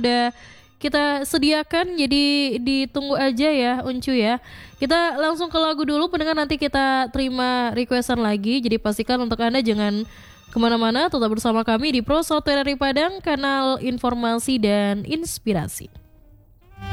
udah kita sediakan, jadi ditunggu aja ya Uncu ya. Kita langsung ke lagu dulu pendengar, nanti kita terima requestan lagi. Jadi pastikan untuk Anda jangan kemana-mana, tetap bersama kami di Pro Sound RRI Padang, kanal informasi dan inspirasi.